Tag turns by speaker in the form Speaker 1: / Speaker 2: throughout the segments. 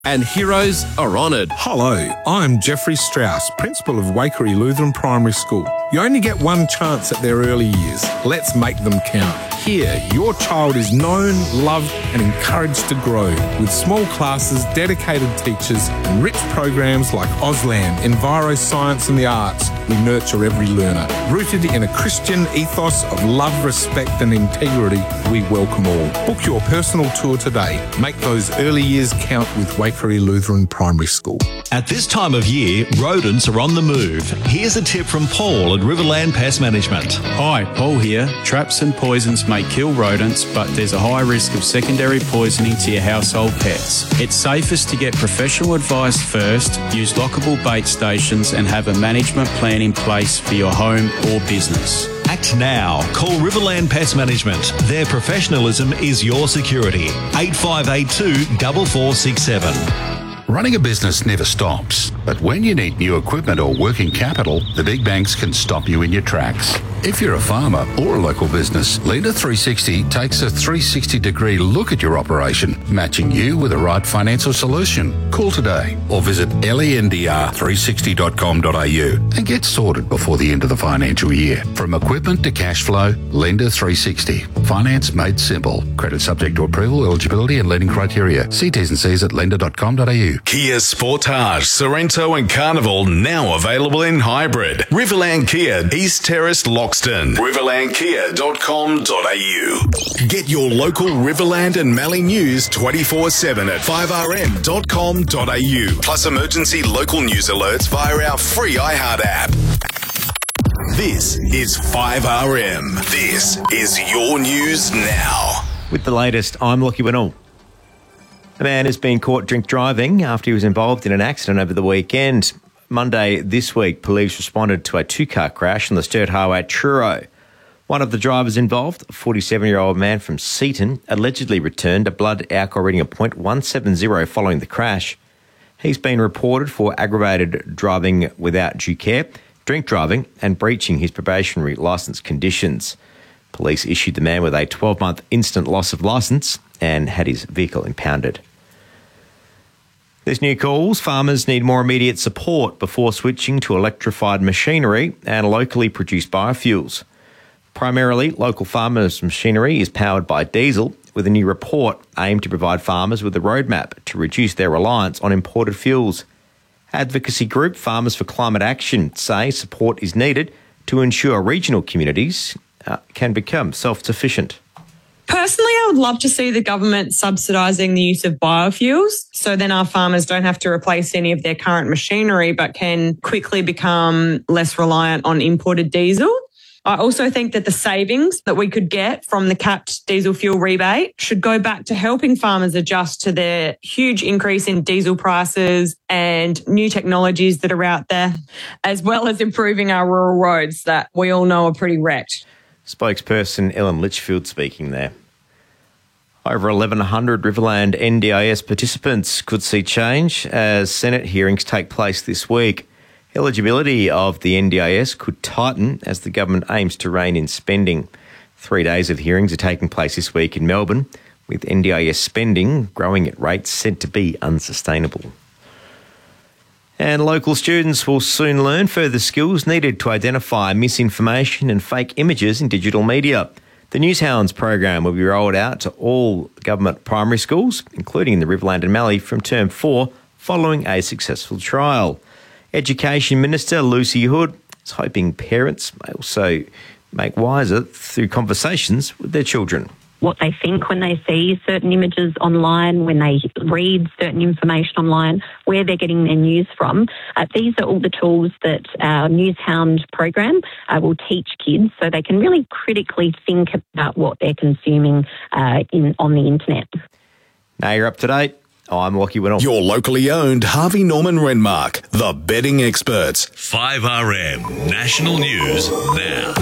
Speaker 1: And heroes are honoured.
Speaker 2: Hello, I'm Jeffrey Strauss, Principal of Waikerie Lutheran Primary School. You only get one chance at their early years. Let's make them count. Here, your child is known, loved and encouraged to grow with small classes, dedicated teachers and rich programs like Auslan, Enviro Science and the Arts. We nurture every learner. Rooted in a Christian ethos of love, respect and integrity, we welcome all. Book your personal tour today. Make those early years count with Waikerie Lutheran Primary School.
Speaker 3: At this time of year, rodents are on the move. Here's a tip from Paul at Riverland Pest Management.
Speaker 4: Hi, Paul here. Traps and poisons may kill rodents, but there's a high risk of secondary poisoning to your household pets. It's safest to get professional advice first, use lockable bait stations and have a management plan in place for your home or business.
Speaker 3: Act now. Call Riverland Pest Management. Their professionalism is your security. 8582 4467.
Speaker 5: Running a business never stops, but when you need new equipment or working capital, the big banks can stop you in your tracks. If you're a farmer or a local business, Lender 360 takes a 360-degree look at your operation, matching you with the right financial solution. Call today or visit lendr360.com.au and get sorted before the end of the financial year. From equipment to cash flow, Lender 360. Finance made simple. Credit subject to approval, eligibility and lending criteria. See T's and C's at lender.com.au.
Speaker 6: Kia Sportage, Sorrento and Carnival now available in hybrid. Riverland Kia, East Terrace, Loxton. riverlandkia.com.au. Get your local Riverland and Mallee news 24/7 at 5rm.com.au. Plus emergency local news alerts via our free iHeart app. This is 5RM. This is your news now.
Speaker 7: With the latest, I'm Lockie Winnell. A man has been caught drink driving after he was involved in an accident over the weekend. Monday this week, police responded to a two-car crash on the Sturt Highway at Truro. One of the drivers involved, a 47-year-old man from Seaton, allegedly returned a blood alcohol reading of .170 following the crash. He's been reported for aggravated driving without due care, drink driving and breaching his probationary licence conditions. Police issued the man with a 12-month instant loss of licence and had his vehicle impounded. There's new calls. Farmers need more immediate support before switching to electrified machinery and locally produced biofuels. Primarily, local farmers' machinery is powered by diesel, with a new report aimed to provide farmers with a roadmap to reduce their reliance on imported fuels. Advocacy group Farmers for Climate Action say support is needed to ensure regional communities can become self-sufficient.
Speaker 8: Personally, I would love to see the government subsidising the use of biofuels, so then our farmers don't have to replace any of their current machinery but can quickly become less reliant on imported diesel. I also think that the savings that we could get from the capped diesel fuel rebate should go back to helping farmers adjust to the huge increase in diesel prices and new technologies that are out there, as well as improving our rural roads that we all know are pretty wrecked.
Speaker 7: Spokesperson Ellen Litchfield speaking there. Over 1,100 Riverland NDIS participants could see change as Senate hearings take place this week. Eligibility of the NDIS could tighten as the government aims to rein in spending. 3 days of hearings are taking place this week in Melbourne, with NDIS spending growing at rates said to be unsustainable. And local students will soon learn further skills needed to identify misinformation and fake images in digital media. The Newshounds program will be rolled out to all government primary schools, including the Riverland and Mallee, from Term 4, following a successful trial. Education Minister Lucy Hood is hoping parents may also make wiser through conversations with their children.
Speaker 9: What they think when they see certain images online, when they read certain information online, where they're getting their news from. These are all the tools that our Newshound program will teach kids so they can really critically think about what they're consuming on the internet.
Speaker 7: Now you're up to date. I'm Lockie Winnell.
Speaker 6: Your locally owned Harvey Norman Renmark, the betting experts.
Speaker 3: 5RM National News Now.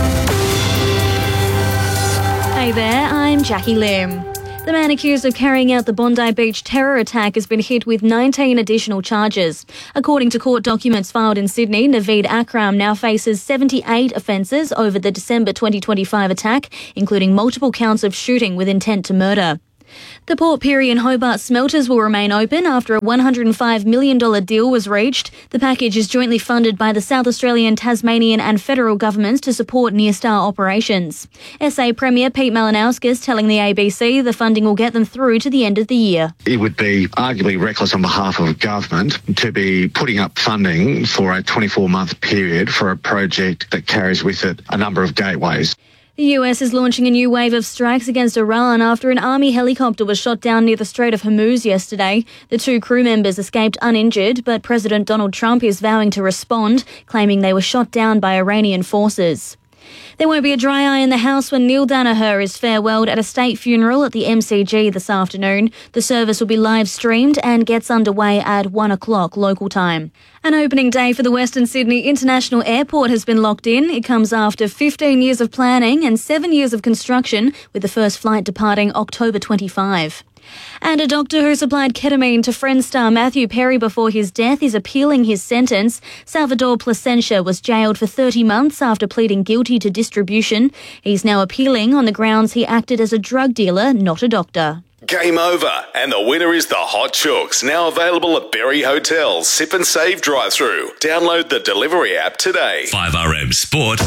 Speaker 10: Hey there, I'm Jackie Lim. The man accused of carrying out the Bondi Beach terror attack has been hit with 19 additional charges. According to court documents filed in Sydney, Naveed Akram now faces 78 offences over the December 2025 attack, including multiple counts of shooting with intent to murder. The Port Pirie and Hobart smelters will remain open after a $105 million deal was reached. The package is jointly funded by the South Australian, Tasmanian and federal governments to support near-star operations. SA Premier Pete Malinauskas telling the ABC the funding will get them through to the end of the year.
Speaker 11: It would be arguably reckless on behalf of government to be putting up funding for a 24-month period for a project that carries with it a number of gateways.
Speaker 10: The US is launching a new wave of strikes against Iran after an army helicopter was shot down near the Strait of Hormuz yesterday. The 2 crew members escaped uninjured, but President Donald Trump is vowing to respond, claiming they were shot down by Iranian forces. There won't be a dry eye in the house when Neil Danaher is farewelled at a state funeral at the MCG this afternoon. The service will be live streamed and gets underway at 1 o'clock local time. An opening day for the Western Sydney International Airport has been locked in. It comes after 15 years of planning and 7 years of construction, with the first flight departing October 25. And a doctor who supplied ketamine to Friends star Matthew Perry before his death is appealing his sentence. Salvador Plasencia was jailed for 30 months after pleading guilty to distribution. He's now appealing on the grounds he acted as a drug dealer, not a doctor.
Speaker 6: Game over, and the winner is the Hot Chooks, now available at Berry Hotel's Sip and Save drive-thru. Download the delivery app today.
Speaker 3: 5RM Sport.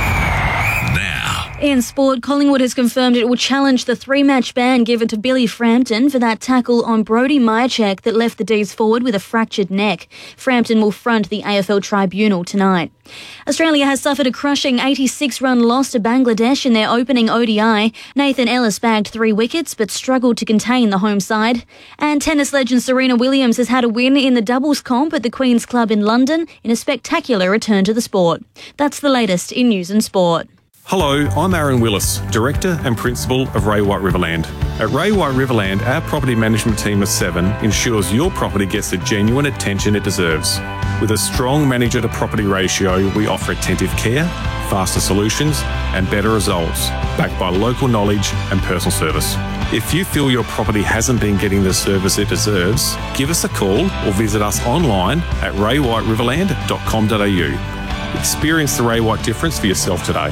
Speaker 10: In sport, Collingwood has confirmed it will challenge the 3-match ban given to Billy Frampton for that tackle on Brody Myercheck that left the D's forward with a fractured neck. Frampton will front the AFL tribunal tonight. Australia has suffered a crushing 86-run loss to Bangladesh in their opening ODI. Nathan Ellis bagged 3 wickets but struggled to contain the home side. And tennis legend Serena Williams has had a win in the doubles comp at the Queen's Club in London in a spectacular return to the sport. That's the latest in news and sport.
Speaker 2: Hello, I'm Aaron Willis, Director and Principal of Ray White Riverland. At Ray White Riverland, our property management team of 7 ensures your property gets the genuine attention it deserves. With a strong manager to property ratio, we offer attentive care, faster solutions and better results, backed by local knowledge and personal service. If you feel your property hasn't been getting the service it deserves, give us a call or visit us online at raywhiteriverland.com.au. Experience the Ray White difference for yourself today.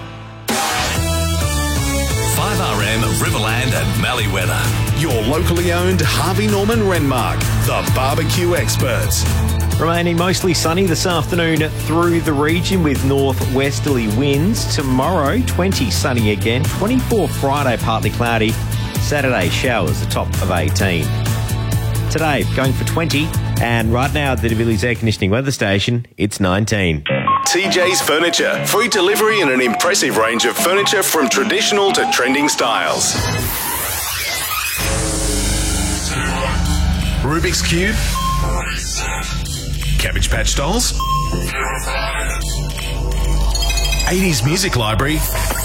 Speaker 3: 5RM Riverland and Malleeweather.
Speaker 6: Your locally owned Harvey Norman Renmark, the barbecue experts.
Speaker 7: Remaining mostly sunny this afternoon through the region with northwesterly winds. Tomorrow, 20 sunny again. 24 Friday, partly cloudy. Saturday, showers, a top of 18. Today, going for 20. And right now at the Davilli's Air Conditioning Weather Station, it's 19.
Speaker 6: TJ's Furniture. Free delivery and an impressive range of furniture from traditional to trending styles. Rubik's Cube. Cabbage Patch Dolls. 80s Music Library.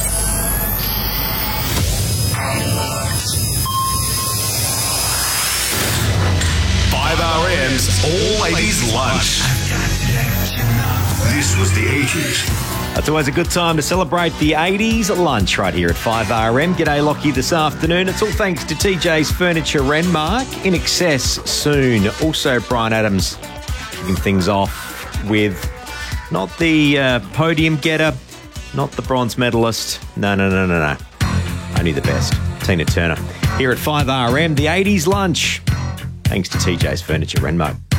Speaker 6: RM's All 80s Lunch. This was the 80s.
Speaker 7: That's always a good time to celebrate the 80s lunch right here at 5RM. G'day, Lockie, this afternoon. It's all thanks to TJ's Furniture Renmark. In excess soon. Also, Brian Adams kicking things off with not the podium getter, not the bronze medalist. No. Only the best. Tina Turner. Here at 5RM, the 80s lunch. Thanks to TJ's Furniture Renmark.